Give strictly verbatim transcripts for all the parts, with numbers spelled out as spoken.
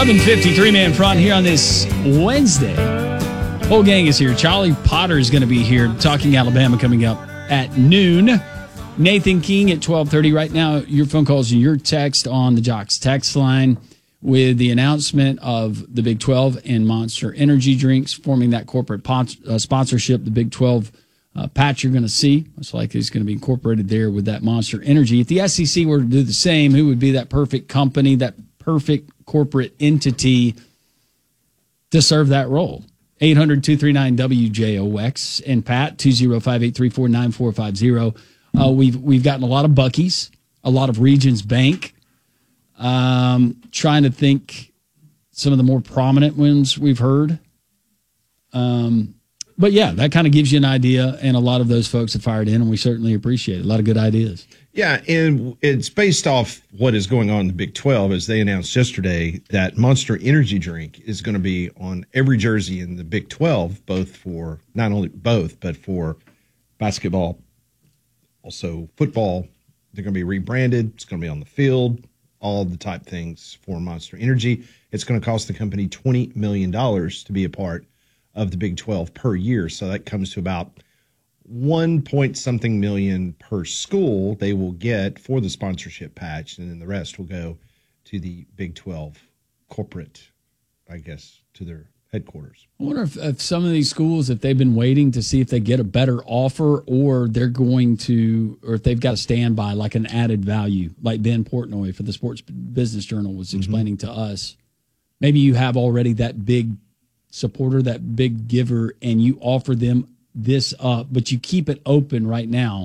eleven fifty-three man front here on this Wednesday. Whole gang is here. Charlie Potter is going to be here talking Alabama coming up at noon. Nathan King at twelve thirty. Right now, your phone calls and your text on the Jocks text line with the announcement of the Big twelve and Monster Energy drinks forming that corporate pon- uh, sponsorship. The Big twelve uh, patch you're going to see, most likely is going to be incorporated there with that Monster Energy. If the S E C were to do the same, who would be that perfect company, that perfect corporate entity to serve that role? eight hundred, two three nine, W J O X and Pat, two oh five, eight three four, nine four five zero. Uh, we've we've gotten a lot of Buc-ee's, a lot of Regions Bank. Um, trying to think some of the more prominent ones we've heard. Um, but yeah, that kind of gives you an idea, and a lot of those folks have fired in, and we certainly appreciate it. A lot of good ideas. Yeah, and it's based off what is going on in the Big twelve, as they announced yesterday that Monster Energy drink is going to be on every jersey in the Big twelve, both for, not only both, but for basketball, also football. They're going to be rebranded. It's going to be on the field, all the type things for Monster Energy. It's going to cost the company twenty million dollars to be a part of the Big twelve per year. So that comes to about one point something million per school they will get for the sponsorship patch, and then the rest will go to the Big twelve corporate, I guess, to their headquarters. I wonder if, if some of these schools, if they've been waiting to see if they get a better offer, or they're going to, or if they've got to stand by like an added value, like Ben Portnoy for the Sports Business Journal was explaining mm-hmm. to us. Maybe you have already that big supporter, that big giver, and you offer them this up, but you keep it open right now.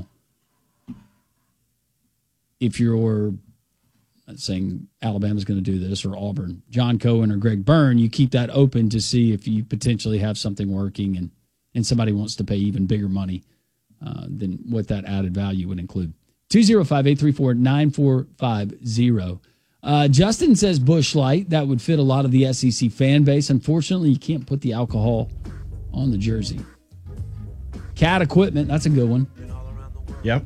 If you're not saying Alabama's going to do this, or Auburn, John Cohen or Greg Byrne, you keep that open to see if you potentially have something working, and, and somebody wants to pay even bigger money uh, than what that added value would include. two oh five, eight three four, nine four five zero. Uh, Justin says Busch Light. That would fit a lot of the S E C fan base. Unfortunately, you can't put the alcohol on the jersey. Cat Equipment, that's a good one. Yep.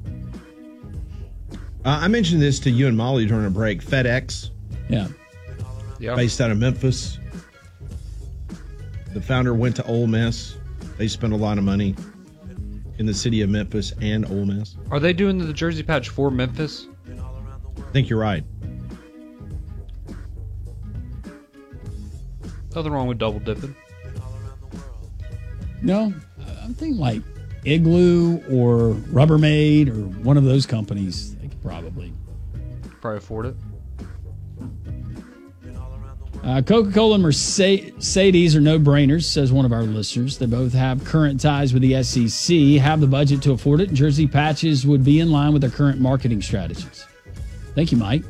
Uh, I mentioned this to you and Molly during a break. FedEx. Yeah. Yep. Based out of Memphis. The founder went to Ole Miss. They spent a lot of money in the city of Memphis and Ole Miss. Are they doing the jersey patch for Memphis? I think you're right. Nothing wrong with double dipping. No, I'm thinking like Igloo or Rubbermaid or one of those companies. They could probably probably afford it. Uh, Coca-Cola and Mercedes are no-brainers, says one of our listeners. They both have current ties with the S E C, have the budget to afford it, and jersey patches would be in line with their current marketing strategies. Thank you, Mike.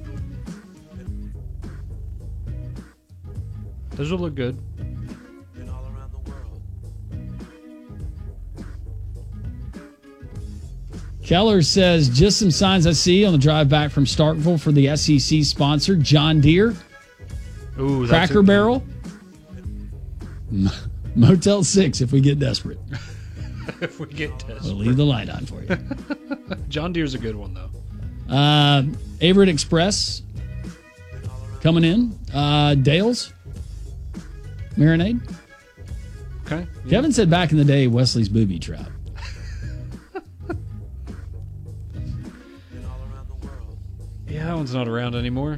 Those will look good. Keller says, just some signs I see on the drive back from Starkville for the S E C sponsor, John Deere. Ooh, Cracker Barrel. Motel six if we get desperate. If we get desperate. We'll leave the light on for you. John Deere's a good one, though. Uh, Averett Express coming in. Uh, Dale's Marinade. Okay. Yeah. Kevin said back in the day, Wesley's Booby Trap. Yeah, that one's not around anymore.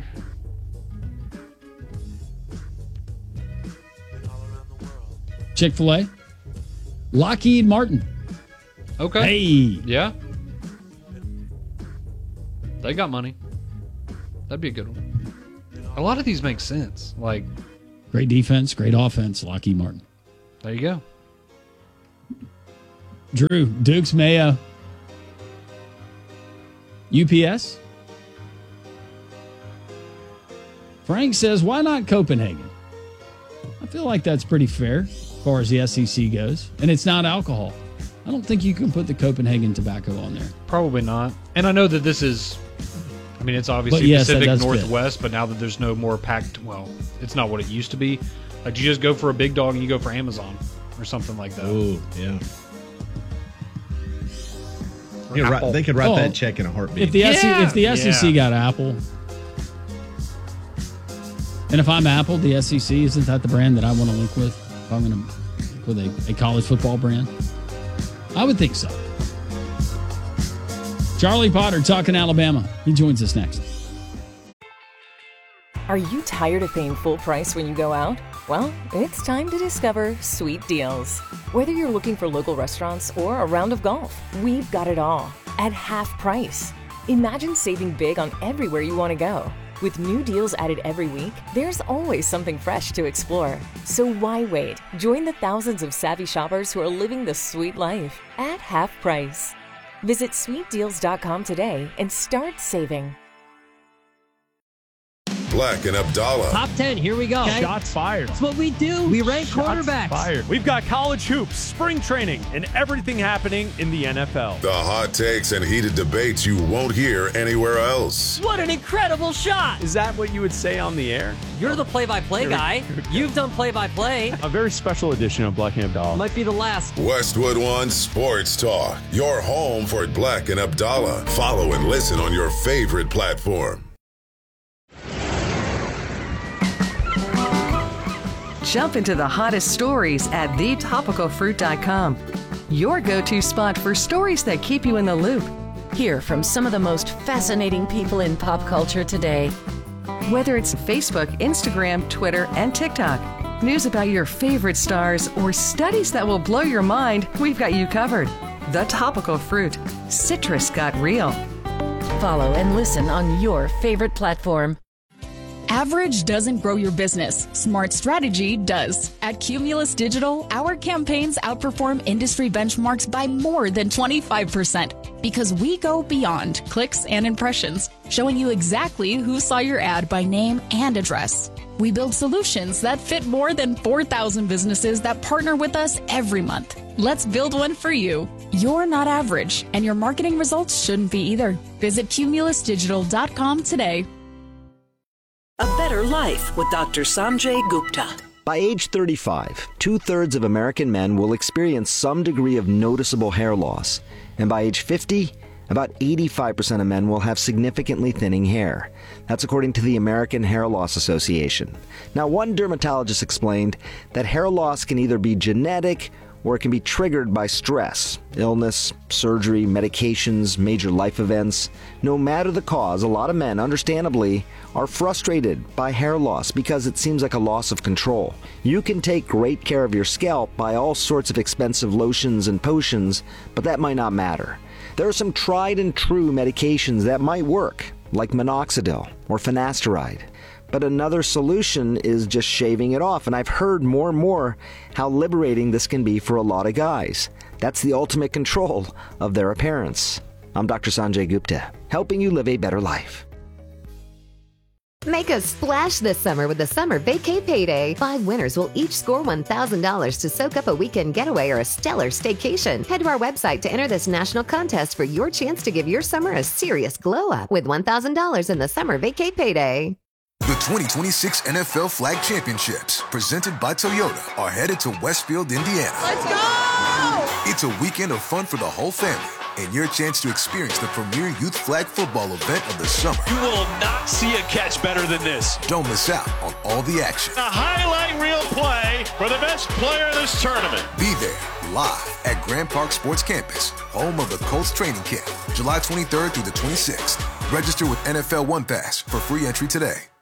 Chick-fil-A. Lockheed Martin. Okay. Hey. Yeah. They got money. That'd be a good one. A lot of these make sense. Like, great defense, great offense, Lockheed Martin. There you go. Drew, Dukes Mayo. U P S. Frank says, why not Copenhagen? I feel like that's pretty fair as far as the S E C goes. And it's not alcohol. I don't think you can put the Copenhagen tobacco on there. Probably not. And I know that this is, I mean, it's obviously yes, Pacific Northwest, fit. But now that there's no more packed, well, it's not what it used to be. Like, you just go for a big dog and you go for Amazon or something like that. Oh, yeah. Yeah, right, they could write oh, that check in a heartbeat. If the, yeah, S E C, if the S E C yeah. got Apple, And if I'm Apple, the S E C, isn't that the brand that I want to link with? If I'm going to link with a, a college football brand? I would think so. Charlie Potter talking Alabama. He joins us next. Are you tired of paying full price when you go out? Well, it's time to discover Sweet Deals. Whether you're looking for local restaurants or a round of golf, we've got it all at half price. Imagine saving big on everywhere you want to go. With new deals added every week, there's always something fresh to explore. So why wait? Join the thousands of savvy shoppers who are living the sweet life at half price. Visit sweet deals dot com today and start saving. Black and Abdallah. Top ten, here we go. Okay. Shots fired. That's what we do. We rank Shots quarterbacks. Fired. We've got college hoops, spring training, and everything happening in the N F L. The hot takes and heated debates you won't hear anywhere else. What an incredible shot. Is that what you would say on the air? You're the play-by-play guy. You've done play-by-play. A very special edition of Black and Abdallah. Might be the last. Westwood One Sports Talk. Your home for Black and Abdallah. Follow and listen on your favorite platform. Jump into the hottest stories at the topical fruit dot com. Your go-to spot for stories that keep you in the loop. Hear from some of the most fascinating people in pop culture today. Whether it's Facebook, Instagram, Twitter, and TikTok, news about your favorite stars, or studies that will blow your mind, we've got you covered. The Topical Fruit. Citrus got real. Follow and listen on your favorite platform. Average doesn't grow your business. Smart strategy does. At Cumulus Digital, our campaigns outperform industry benchmarks by more than twenty-five percent because we go beyond clicks and impressions, showing you exactly who saw your ad by name and address. We build solutions that fit more than four thousand businesses that partner with us every month. Let's build one for you. You're not average, and your marketing results shouldn't be either. Visit cumulus digital dot com today. A Better Life with Doctor Sanjay Gupta. By age thirty-five, two-thirds of American men will experience some degree of noticeable hair loss. And by age fifty, about eighty-five percent of men will have significantly thinning hair. That's according to the American Hair Loss Association. Now, one dermatologist explained that hair loss can either be genetic or it can be triggered by stress, illness, surgery, medications, major life events. No matter the cause, a lot of men, understandably, are frustrated by hair loss because it seems like a loss of control. You can take great care of your scalp by all sorts of expensive lotions and potions, but that might not matter. There are some tried and true medications that might work, like minoxidil or finasteride. But another solution is just shaving it off, and I've heard more and more how liberating this can be for a lot of guys. That's the ultimate control of their appearance. I'm Doctor Sanjay Gupta, helping you live a better life. Make a splash this summer with the Summer Vacay Payday. Five winners will each score one thousand dollars to soak up a weekend getaway or a stellar staycation. Head to our website to enter this national contest for your chance to give your summer a serious glow up with one thousand dollars in the Summer Vacay Payday. The twenty twenty-six N F L Flag Championships, presented by Toyota, are headed to Westfield, Indiana. Let's go! It's a weekend of fun for the whole family and your chance to experience the premier youth flag football event of the summer. You will not see a catch better than this. Don't miss out on all the action. A highlight reel play for the best player of this tournament. Be there live at Grand Park Sports Campus, home of the Colts training camp, July twenty-third through the twenty-sixth. Register with N F L One Pass for free entry today.